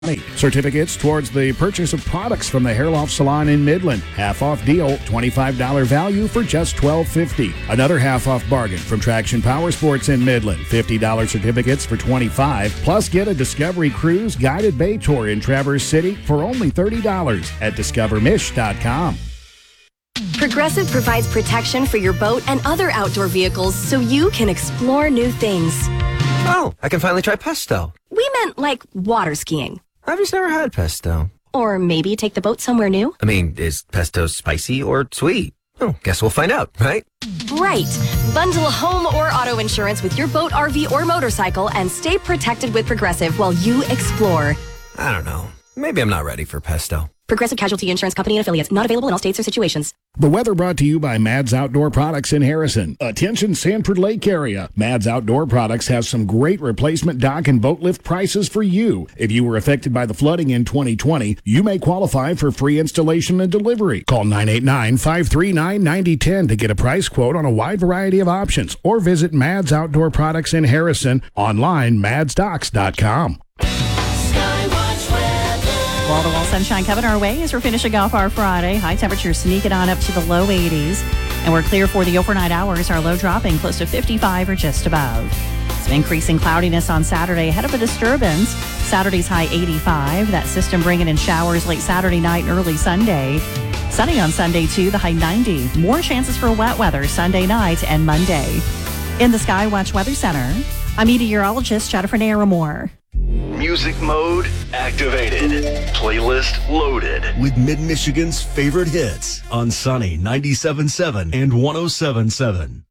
Certificates towards the purchase of products from the Hair Loft Salon in Midland. Half off deal, $25 value for just $12.50. Another half off bargain from Traction Power Sports in Midland. $50 certificates for $25. Plus get a Discovery Cruise guided bay tour in Traverse City for only $30 at discovermish.com. Progressive provides protection for your boat and other outdoor vehicles so you can explore new things. Oh, I can finally try pesto. We meant like water skiing. I've just never had pesto. Or maybe take the boat somewhere new. I mean, is pesto spicy or sweet? Oh, guess we'll find out, right? Right. Bundle home or auto insurance with your boat, RV, or motorcycle and stay protected with Progressive while you explore. I don't know. Maybe I'm not ready for pesto. Progressive Casualty Insurance Company and Affiliates. Not available in all states or situations. The weather brought to you by Mads Outdoor Products in Harrison. Attention Sanford Lake area. Mads Outdoor Products has some great replacement dock and boat lift prices for you. If you were affected by the flooding in 2020, you may qualify for free installation and delivery. Call 989-539-9010 to get a price quote on a wide variety of options or visit Mads Outdoor Products in Harrison online madsdocks.com. Wall-to-wall sunshine coming our way as we're finishing off our Friday. High temperatures sneaking on up to the low 80s. And we're clear for the overnight hours. Our low dropping close to 55 or just above. Some increasing cloudiness on Saturday ahead of a disturbance. Saturday's high 85. That system bringing in showers late Saturday night and early Sunday. Sunny on Sunday, too, the high 90. More chances for wet weather Sunday night and Monday. In the Skywatch Weather Center, I'm meteorologist Jennifer Naramore. Music mode activated. Playlist loaded. With Mid-Michigan's favorite hits on Sunny 97.7 and 107.7.